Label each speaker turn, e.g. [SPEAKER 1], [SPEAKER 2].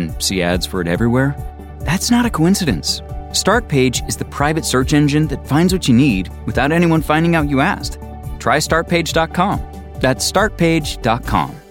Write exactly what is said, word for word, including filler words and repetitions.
[SPEAKER 1] and see ads for it everywhere? That's not a coincidence. Startpage is the private search engine that finds what you need without anyone finding out you asked. Try start page dot com. That's start page dot com.